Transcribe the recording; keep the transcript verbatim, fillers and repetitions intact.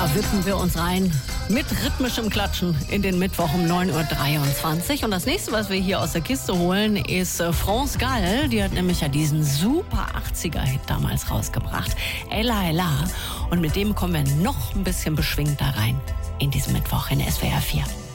Da wippen wir uns rein mit rhythmischem Klatschen in den Mittwoch um neun Uhr dreiundzwanzig. Und das nächste, was wir hier aus der Kiste holen, ist France Gall. Die hat nämlich ja diesen super achtziger-Hit damals rausgebracht. Ella Ella. Und mit dem kommen wir noch ein bisschen beschwingter rein in diesen Mittwoch in S W R vier.